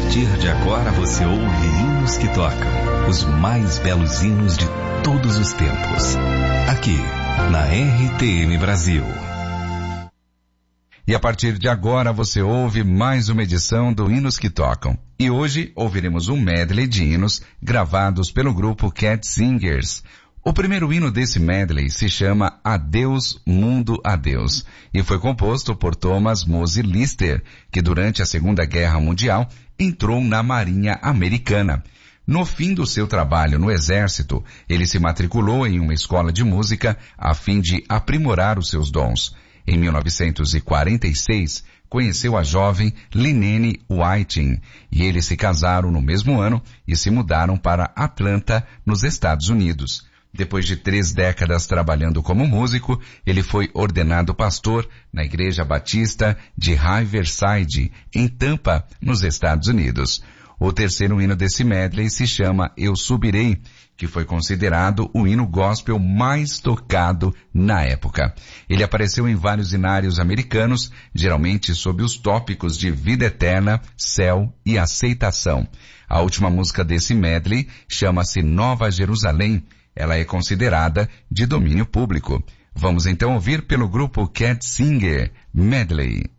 partir de agora você ouve hinos que tocam, os mais belos hinos de todos os tempos, aqui na RTM Brasil. E a partir de agora você ouve mais uma edição do Hinos que Tocam. E hoje ouviremos um medley de hinos gravados pelo grupo Cat Singers. O primeiro hino desse medley se chama Adeus, Mundo Adeus, e foi composto por Thomas Mose Lister, que durante a Segunda Guerra Mundial entrou na Marinha Americana. No fim do seu trabalho no Exército, ele se matriculou em uma escola de música a fim de aprimorar os seus dons. Em 1946, conheceu a jovem Lynene Whiting, e eles se casaram no mesmo ano e se mudaram para Atlanta, nos Estados Unidos. Depois de 3 décadas trabalhando como músico, ele foi ordenado pastor na Igreja Batista de Riverside, em Tampa, nos Estados Unidos. O terceiro hino desse medley se chama Eu Subirei, que foi considerado o hino gospel mais tocado na época. Ele apareceu em vários hinários americanos, geralmente sob os tópicos de vida eterna, céu e aceitação. A última música desse medley chama-se Nova Jerusalém. Ela é considerada de domínio público. Vamos então ouvir pelo grupo Cat Singer, Medley.